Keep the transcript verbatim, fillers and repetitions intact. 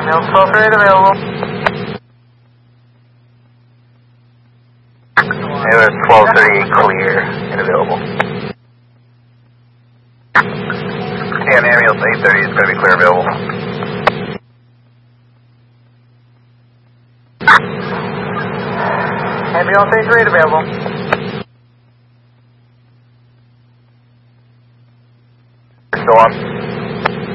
Ambulance twelve thirty-eight available. Ambulance twelve thirty-eight clear and available. Yeah, ambulance eight thirty is going to be clear available. Ambulance eight thirty-eight available. Still on.